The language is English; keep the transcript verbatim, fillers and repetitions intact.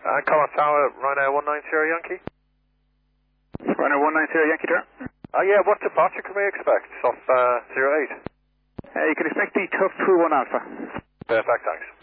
Uh, Command Tower, Rhino one nine zero Yankee. Rhino one nine zero Yankee, turn. Uh, yeah, what departure can we expect off uh, zero eight? Uh, you can expect the Tough two one Alpha. Perfect, thanks.